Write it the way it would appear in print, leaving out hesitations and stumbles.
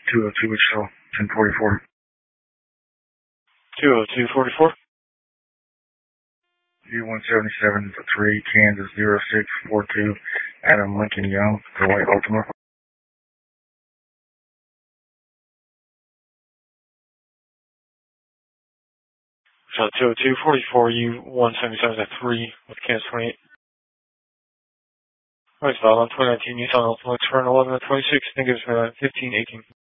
202 Wichita, 1044. 20244. U-177 3, Kansas 0642, Adam Lincoln Young, the White Ultima. So 20244, U-177 3 with Kansas 28. Alright, so on 2019 Nissan Altima, turn 11 to 26, negative 1518.